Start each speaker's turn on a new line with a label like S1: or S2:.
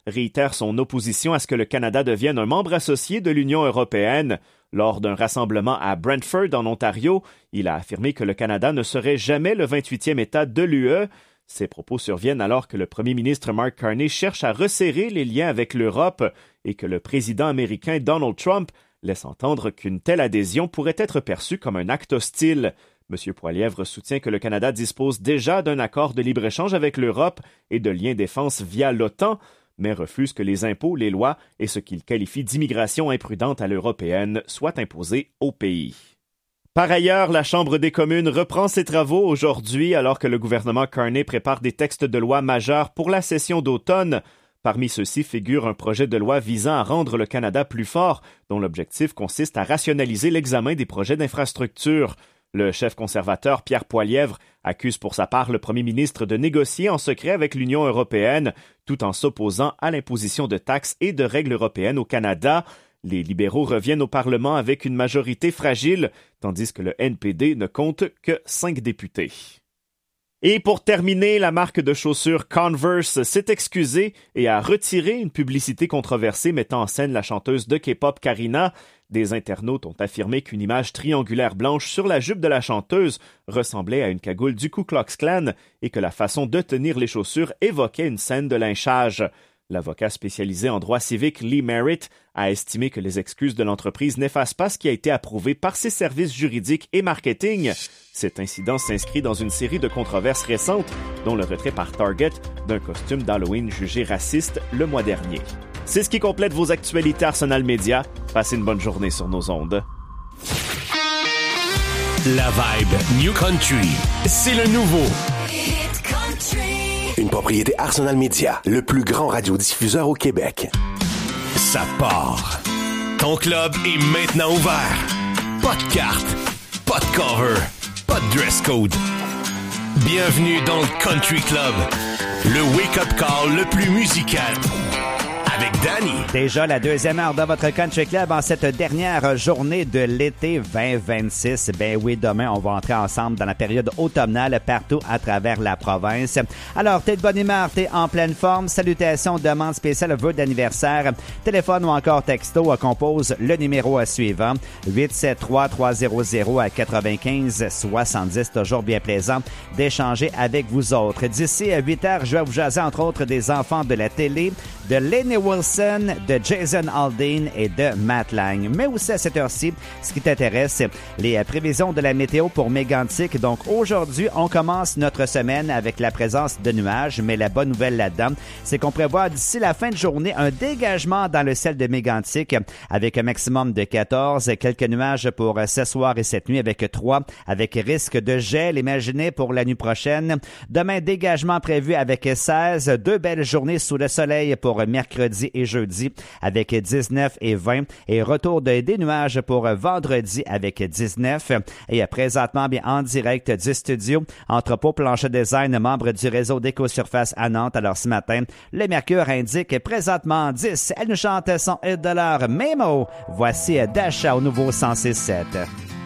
S1: réitère son opposition à ce que le Canada devienne un membre associé de l'Union européenne. Lors d'un rassemblement à Brantford, en Ontario, il a affirmé que le Canada ne serait jamais le 28e État de l'UE. Ces propos surviennent alors que le premier ministre Mark Carney cherche à resserrer les liens avec l'Europe et que le président américain Donald Trump laisse entendre qu'une telle adhésion pourrait être perçue comme un acte hostile. M. Poilievre soutient que le Canada dispose déjà d'un accord de libre-échange avec l'Europe et de liens défense via l'OTAN, mais refuse que les impôts, les lois et ce qu'il qualifie d'immigration imprudente à l'européenne soient imposés au pays. Par ailleurs, la Chambre des communes reprend ses travaux aujourd'hui alors que le gouvernement Carney prépare des textes de loi majeurs pour la session d'automne. Parmi ceux-ci figure un projet de loi visant à rendre le Canada plus fort, dont l'objectif consiste à rationaliser l'examen des projets d'infrastructure. Le chef conservateur Pierre Poilievre accuse pour sa part le premier ministre de négocier en secret avec l'Union européenne, tout en s'opposant à l'imposition de taxes et de règles européennes au Canada. Les libéraux reviennent au Parlement avec une majorité fragile, tandis que le NPD ne compte que 5 députés. Et pour terminer, la marque de chaussures Converse s'est excusée et a retiré une publicité controversée mettant en scène la chanteuse de K-pop Karina. Des internautes ont affirmé qu'une image triangulaire blanche sur la jupe de la chanteuse ressemblait à une cagoule du Ku Klux Klan et que la façon de tenir les chaussures évoquait une scène de lynchage. L'avocat spécialisé en droit civique Lee Merritt a estimé que les excuses de l'entreprise n'effacent pas ce qui a été approuvé par ses services juridiques et marketing. Cet incident s'inscrit dans une série de controverses récentes, dont le retrait par Target d'un costume d'Halloween jugé raciste le mois dernier. C'est ce qui complète vos actualités Arsenal Media. Passez une bonne journée sur nos ondes.
S2: La vibe New Country, c'est le nouveau.
S3: Une propriété Arsenal Media, le plus grand radiodiffuseur au Québec.
S2: Ça part. Ton club est maintenant ouvert. Pas de carte, pas de cover, pas de dress code. Bienvenue dans le Country Club, le wake-up call le plus musical. Avec Danny.
S4: Déjà la deuxième heure de votre Country Club en cette dernière journée de l'été 2026. Ben oui, demain, on va entrer ensemble dans la période automnale partout à travers la province. Alors, t'es de bonne humeur, t'es en pleine forme. Salutations, demande spéciale, vœux d'anniversaire. Téléphone ou encore texto, compose le numéro suivant. 873-300-95-70. Toujours bien plaisant d'échanger avec vous autres. D'ici à 8 heures, je vais vous jaser entre autres des enfants de la télé, de Lenny Wilson, de Jason Aldean et de Matt Lang. Mais aussi à cette heure-ci, ce qui t'intéresse, c'est les prévisions de la météo pour Mégantic. Donc aujourd'hui, on commence notre semaine avec la présence de nuages, mais la bonne nouvelle là-dedans, c'est qu'on prévoit d'ici la fin de journée un dégagement dans le ciel de Mégantic avec un maximum de 14, quelques nuages pour ce soir et cette nuit avec 3, avec risque de gel imaginé pour la nuit prochaine. Demain, dégagement prévu avec 16, 2 belles journées sous le soleil pour mercredi et jeudi avec 19 et 20 et retour des nuages pour vendredi avec 19 et présentement bien en direct du studio Entrepôt Plancher Design, membre du réseau d'Écosurface à Nantes. Alors ce matin, le mercure indique présentement 10. Elle nous chante son $1 Memo. Voici Dasha au nouveau 106.7.